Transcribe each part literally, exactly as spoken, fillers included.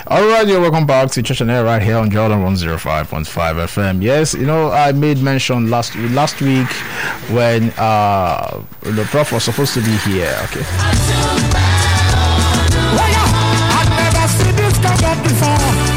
All right, you're welcome back to Church and Air right here on Jordan one oh five point five F M. Yes, you know, I made mention last last week when uh the prof was supposed to be here. Okay. I've never seen this kind before.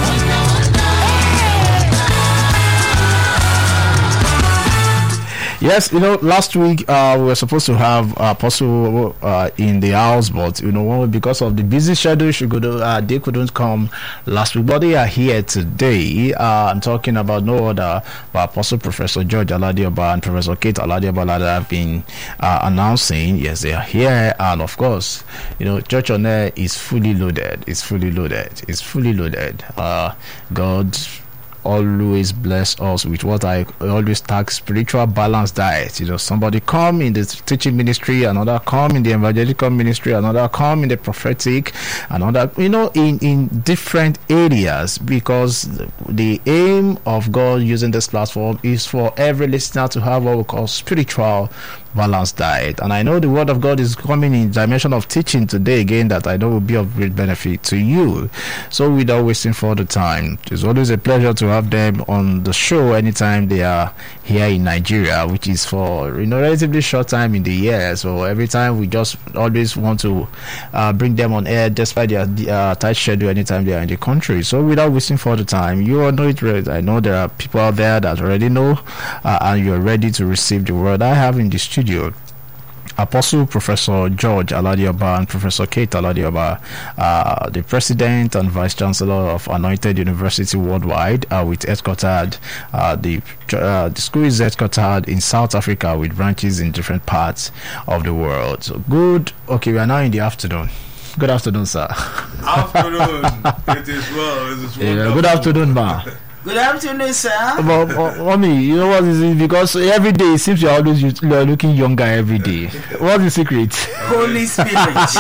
Yes, you know, last week uh, we were supposed to have uh, Apostle uh, in the house, but you know, because of the busy schedule, she could, uh, they couldn't come last week. But they are here today. Uh, I'm talking about no other but Apostle Professor George Aladioba and Professor Kate Aladioba that have been uh, announcing. Yes, they are here, and of course, you know, Church on Air is fully loaded. It's fully loaded. It's fully loaded. Uh, God always bless us with what I always tag spiritual balance diet. You know, somebody come in the teaching ministry, another come in the evangelical ministry, another come in the prophetic, another, you know, in in different areas, because the aim of God using this platform is for every listener to have what we call spiritual balanced diet. And I know the word of God is coming in dimension of teaching today again that I know will be of great benefit to you. So without wasting further time, it's always a pleasure to have them on the show anytime they are here in Nigeria, which is for, you know, relatively short time in the year. So every time we just always want to uh, bring them on air despite their uh, tight schedule anytime they are in the country. So without wasting further time, you all know it right. I know there are people out there that already know uh, and you're ready to receive the word. I have in the studio Apostle Professor George Aladioba and Professor Kate Aladioba, uh, the President and Vice Chancellor of Anointed University Worldwide, uh, with headquartered, uh, the, uh, the school is headquartered in South Africa with branches in different parts of the world. So good. Okay, we are now in the afternoon. Good afternoon, sir. Afternoon. It is well. It is yeah, good afternoon, ma. Good afternoon, sir. But, but mommy, you know what is it? Because every day it seems you're always you're looking younger every day. What's the secret? Holy Spirit.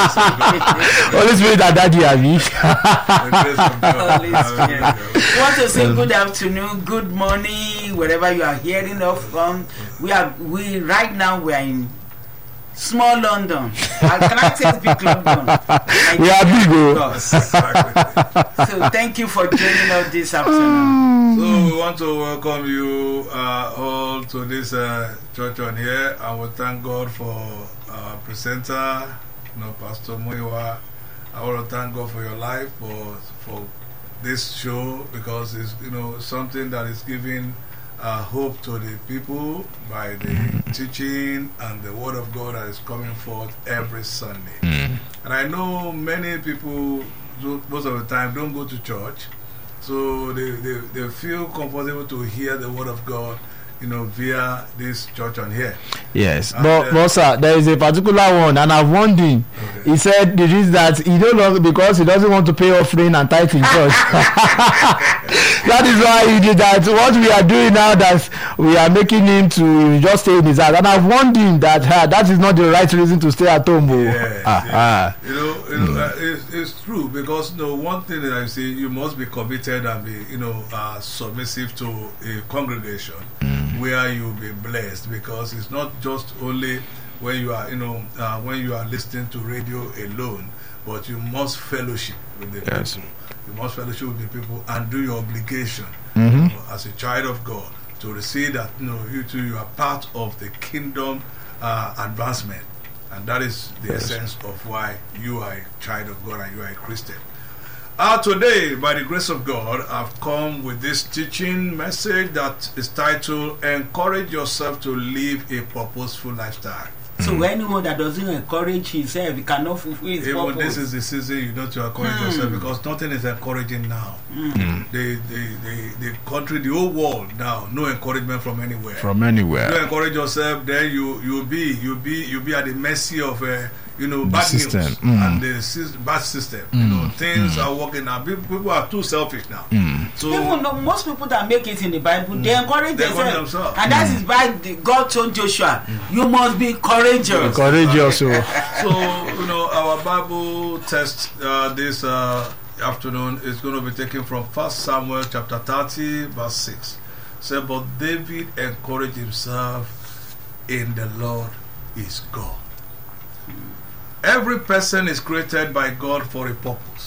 Holy Spirit and Daddy Abi. Holy Spirit. We want to say good afternoon, good morning, wherever you are hearing us from. We are we right now we are in small London. Uh, can I say big London? Like we are big, oh. So thank you for joining us this afternoon. So we want to welcome you uh, all to this uh, church on here, and we thank God for our presenter, you know, Pastor Muiwa. I want to thank God for your life, for for this show, because it's, you know, something that is giving Uh, hope to the people by the mm. teaching and the word of God that is coming forth every Sunday. Mm. And I know many people, do, most of the time, don't go to church, so they, they, they feel comfortable to hear the word of God, you know, via this church on here. Yes, and but, uh, but sir, there is a particular one, and I've warned him. Okay. He said the reason that he don't know because he doesn't want to pay offering and tithe in church. That is why he did that. What we are doing now, that we are making him to just stay in his house, and I've warned him that uh, that is not the right reason to stay at home. Yes, ah, yes. Ah. You know, you know mm. uh, it's, it's true, because, you know, one thing that I say, you must be committed and be, you know, uh, submissive to a congregation mm. where you will be blessed, because it's not just only when you are, you know, uh, when you are listening to radio alone, but you must fellowship with the yes. people. You must fellowship with the people and do your obligation, mm-hmm. you know, as a child of God, to receive that, you know, you too, you are part of the kingdom uh, advancement, and that is the yes. essence of why you are a child of God and you are a Christian. Uh, today, by the grace of God, I've come with this teaching message that is titled, Encourage Yourself to Live a Purposeful Lifestyle. So mm. anyone that doesn't encourage himself, he cannot fulfill his Even purpose. This is the season you know to encourage mm. yourself, because nothing is encouraging now. Mm. The, the, the, the country, the whole world now, no encouragement from anywhere. From anywhere. If you encourage yourself, then you you'll be you'll be you'll be at the mercy of uh, you know, the bad system. news Mm. and the sy- bad system. Mm. You know, things mm. are working now. People, people are too selfish now. Mm. So even though most people that make it in the Bible, mm. they encourage they themselves, themselves. and that mm. is why the, God told Joshua, mm. "You must be courageous." Courageous. So, you know, our Bible text uh, this uh, afternoon is going to be taken from First Samuel chapter thirty, verse six. Say, but David encouraged himself in the Lord his God. Every person is created by God for a purpose.